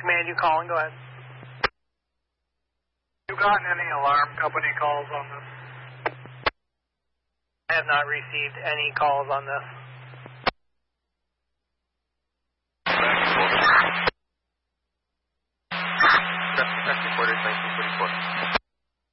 Command, you calling? Go ahead. You gotten any alarm company calls on this? I have not received any calls on this.